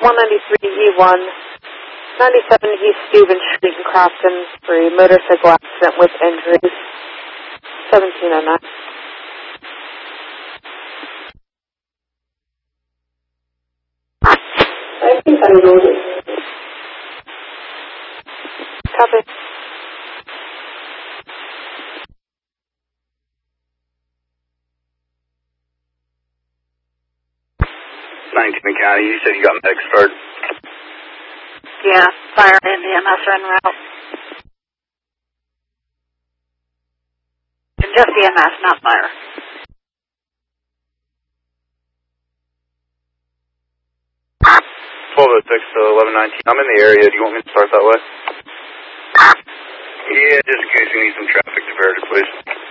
193 E1, 97 East Stevens Street in Crofton for a motorcycle accident with injuries, 1709. I think I wrote it. Copy. 19 County, you said you got medic start. Yeah, fire and EMS are en route. And just EMS, not fire. 1206 to 1119. I'm in the area. Do you want me to start that way? Yeah, just in case we need some traffic diverted, please.